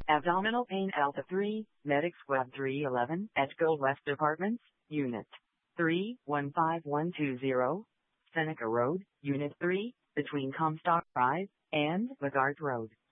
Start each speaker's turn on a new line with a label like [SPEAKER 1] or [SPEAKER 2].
[SPEAKER 1] Abdominal pain Alpha 3, Medics Web 311, Edgefield West Apartments, Unit 315120, Seneca Road, Unit 3, between Comstock Drive and Bogart Road.